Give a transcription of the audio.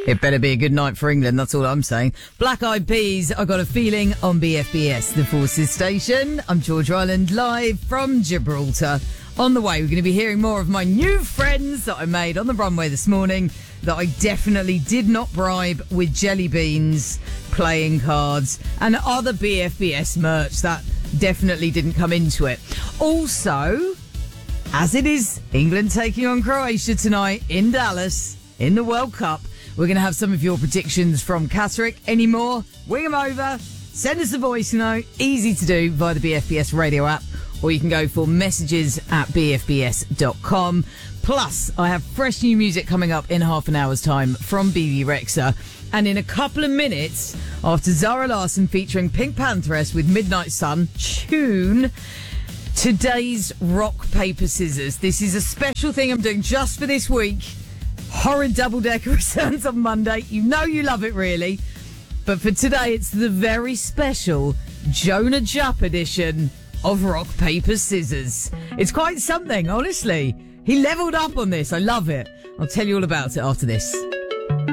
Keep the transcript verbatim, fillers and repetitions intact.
It better be a good night for England, that's all I'm saying. Black Eyed Peas, I Got a Feeling on B F B S, the Forces Station. I'm George Island, live from Gibraltar. On the way, we're going to be hearing more of my new friends that I made on the runway this morning that I definitely did not bribe with jelly beans, playing cards, and other B F B S merch that definitely didn't come into it. Also, as it is England taking on Croatia tonight in Dallas in the World Cup, we're going to have some of your predictions from Catterick. Any more? Wing them over. Send us a voice note. Easy to do via the B F B S radio app. Or you can go for messages at b f b s dot com. Plus, I have fresh new music coming up in half an hour's time from B B Rexha. And in a couple of minutes, after Zara Larsson featuring Pink Pantheress with Midnight Sun, tune today's Rock, Paper, Scissors. This is a special thing I'm doing just for this week. Horrid Double Decker returns on Monday. You know you love it, really. But for today, it's the very special Jonah Jupp edition of Rock, Paper, Scissors. It's quite something, honestly. He levelled up on this. I love it. I'll tell you all about it after this.